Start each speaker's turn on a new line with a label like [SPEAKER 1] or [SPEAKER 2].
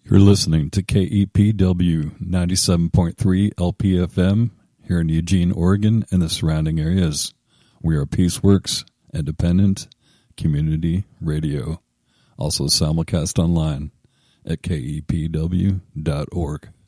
[SPEAKER 1] You're listening to KEPW 97.3 LPFM here in Eugene, Oregon, and the surrounding areas. We are Peaceworks, independent community radio. Also simulcast online at kepw.org.